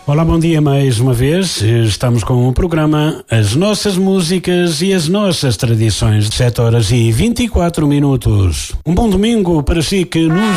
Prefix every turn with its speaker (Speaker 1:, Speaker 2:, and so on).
Speaker 1: Olá, bom dia mais uma vez. Estamos com o programa As Nossas Músicas e as Nossas Tradições, 7 horas e 24 minutos. Um bom domingo para si que nos